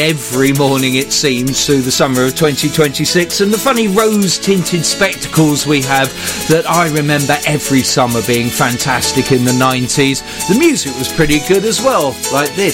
every morning, it seems, through the summer of 2026, and the funny rose-tinted spectacles we have that I remember every summer being fantastic in the 90s. The music was pretty good as well, like this.